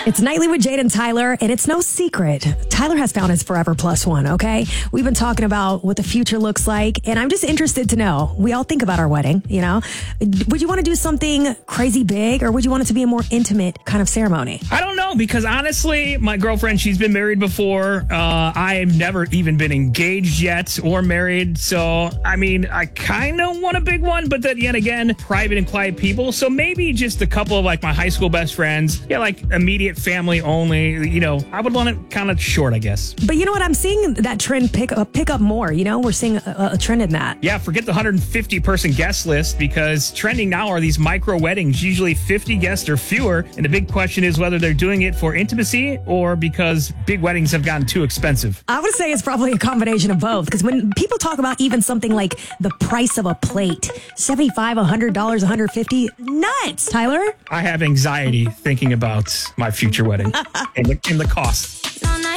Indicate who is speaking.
Speaker 1: It's Nightly with Jade and Tyler, and it's no secret. Tyler has found his forever plus one, okay? We've been talking about what the future looks like, and I'm just interested to know. We all think about our wedding, you know? Would you want to do something crazy big, or would you want it to be a more intimate kind of ceremony?
Speaker 2: I don't know, because honestly, my girlfriend, she's been married before. I've never even been engaged yet or married. So, I mean, I kind of want a big one, but then yet again, private and quiet people. So maybe just a couple of like my high school best friends. Yeah, like immediate family only. You know, I would want it kind of short, I guess.
Speaker 1: But you know what? I'm seeing that trend pick up more. You know, we're seeing a trend in that.
Speaker 2: Yeah, forget the 150-person guest list, because trending now are these micro weddings, usually 50 guests or fewer. And the big question is whether they're doing it for intimacy or because big weddings have gotten too expensive.
Speaker 1: I would say it's probably a combination of both, because when people talk about even something like the price of a plate, $75, $100, $150, nuts, Tyler.
Speaker 2: I have anxiety thinking about my future wedding and the cost.